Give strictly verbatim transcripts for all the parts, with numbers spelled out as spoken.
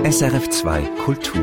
S R F zwei Kultur.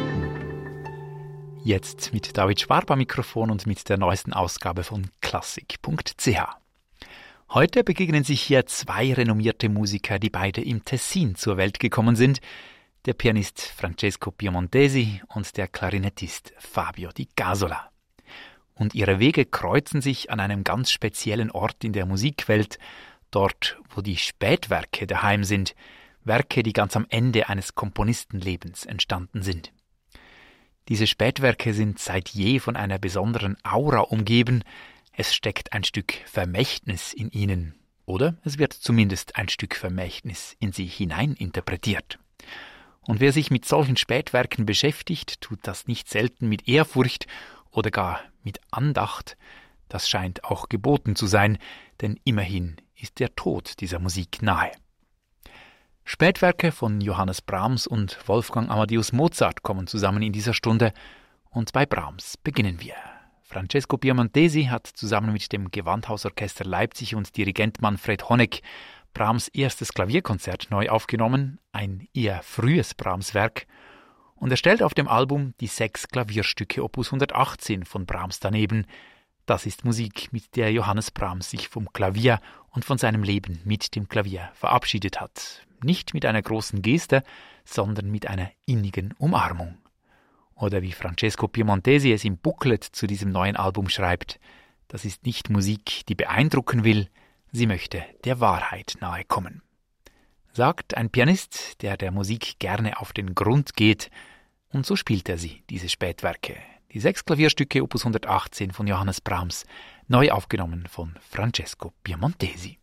Jetzt mit David Schwab am Mikrofon und mit der neuesten Ausgabe von Klassik punkt c h. Heute begegnen sich hier zwei renommierte Musiker, die beide im Tessin zur Welt gekommen sind. Der Pianist Francesco Piemontesi und der Klarinettist Fabio Di Gasola. Und ihre Wege kreuzen sich an einem ganz speziellen Ort in der Musikwelt, dort, wo die Spätwerke daheim sind, Werke, die ganz am Ende eines Komponistenlebens entstanden sind. Diese Spätwerke sind seit je von einer besonderen Aura umgeben. Es steckt ein Stück Vermächtnis in ihnen. Oder es wird zumindest ein Stück Vermächtnis in sie hineininterpretiert. Und wer sich mit solchen Spätwerken beschäftigt, tut das nicht selten mit Ehrfurcht oder gar mit Andacht. Das scheint auch geboten zu sein, denn immerhin ist der Tod dieser Musik nahe. Spätwerke von Johannes Brahms und Wolfgang Amadeus Mozart kommen zusammen in dieser Stunde und bei Brahms beginnen wir. Francesco Piemontesi hat zusammen mit dem Gewandhausorchester Leipzig und Dirigent Manfred Honeck Brahms erstes Klavierkonzert neu aufgenommen, ein eher frühes Brahms-Werk, und er stellt auf dem Album die sechs Klavierstücke Opus hundertachtzehn von Brahms daneben. Das ist Musik, mit der Johannes Brahms sich vom Klavier und von seinem Leben mit dem Klavier verabschiedet hat. Nicht mit einer großen Geste, sondern mit einer innigen Umarmung. Oder wie Francesco Piemontesi es im Booklet zu diesem neuen Album schreibt, das ist nicht Musik, die beeindrucken will, sie möchte der Wahrheit nahe kommen. Sagt ein Pianist, der der Musik gerne auf den Grund geht, und so spielt er sie, diese Spätwerke. Die sechs Klavierstücke Opus hundertachtzehn von Johannes Brahms, neu aufgenommen von Francesco Piemontesi.